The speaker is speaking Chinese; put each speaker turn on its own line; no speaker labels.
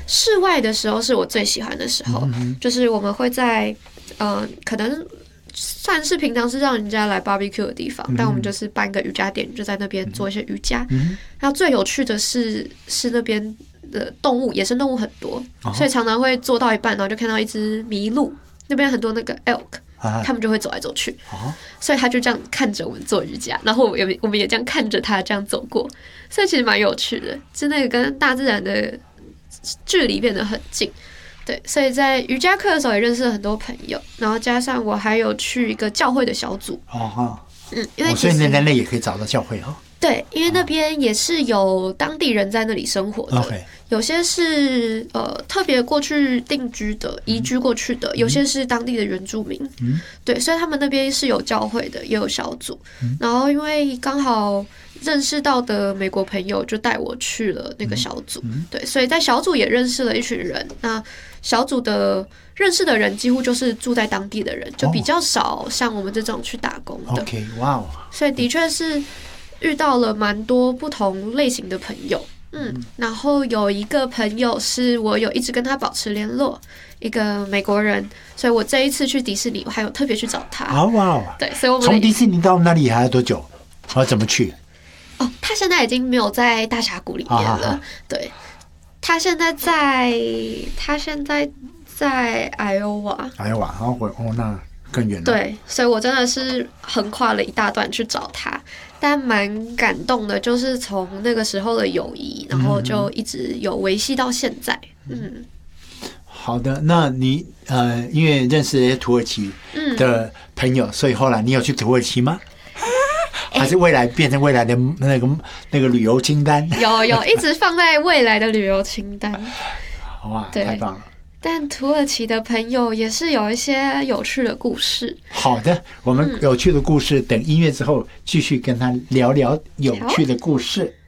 室外的时候是我最喜欢的时候，就是我们会在可能算是平常是让人家来 barbecue 的地方，但我们就是办个瑜伽垫，就在那边做一些瑜伽。然后最有趣的是那边的动物，野生动物很多，所以常常会做到一半，然后就看到一只麋鹿，那边很多那个 elk。他们就会走来走去，所以他就这样看着我们做瑜伽，然后我们也这样看着他这样走过，所以其实蛮有趣的，就那个跟大自然的距离变得很近。对，所以在瑜伽课的时候也认识了很多朋友，然后加上我还有去一个教会的小组。因为
所以在那也可以找到教会哦。
对，因为那边也是有当地人在那里生活的，有些是特别过去定居的，移居过去的，有些是当地的原住民。对，所以他们那边是有教会的，也有小组。然后因为刚好认识到的美国朋友就带我去了那个小组，对，所以在小组也认识了一群人。那小组的认识的人几乎就是住在当地的人，就比较少像我们这种去打工的。所以的确是遇到了蛮多不同类型的朋友。然后有一个朋友是我有一直跟他保持联络，一个美国人，所以我这一次去迪士尼，我还有特别去找他。对，所以我们
从迪士尼到那里还要多久？怎么去？
他现在已经没有在大峡谷里面了。对，他现在在艾欧瓦。
那更远了。
对，所以我真的是横跨了一大段去找他。但蛮感动的，就是从那个时候的友谊，然后就一直有维系到现在。
好的，那你因为认识一些土耳其的朋友，所以后来你有去土耳其吗？还是未来变成未来的那个旅游清单？
有一直放在未来的旅游清单。
哇，太棒了！
但土耳其的朋友也是有一些有趣的故事。
好的，我们有趣的故事等音乐之后继续跟他聊聊有趣的故事。